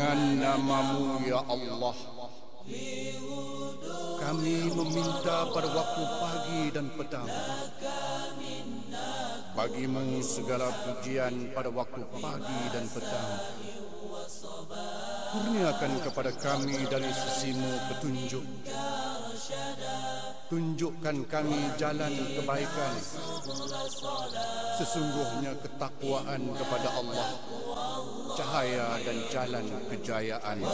dengan nama-Mu ya Allah. Kami meminta pada waktu pagi dan petang. Bagi-Mu segala pujian pada waktu pagi dan petang. Kurniakan kepada kami dari sisi-Mu petunjuk. Tunjukkan kami jalan kebaikan. Sesungguhnya ketakwaan kepada Allah cahaya dan jalan kejayaan.